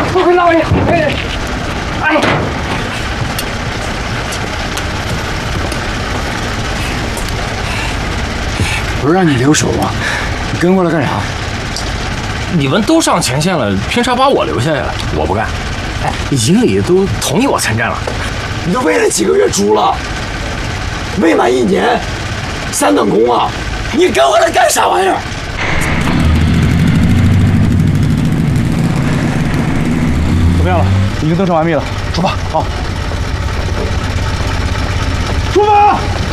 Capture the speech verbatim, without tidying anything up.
快快拉我！哎，哎，不是让你留守吗？你跟过来干啥？ 你们都上前线了，凭啥把我留下来了？我不干。哎，营里都同意我参战了。 你都喂了几个月猪了，未满一年，三等功啊！你跟我来干啥玩意儿？ 怎么样了？已经登上完毕了。出发。好。出发。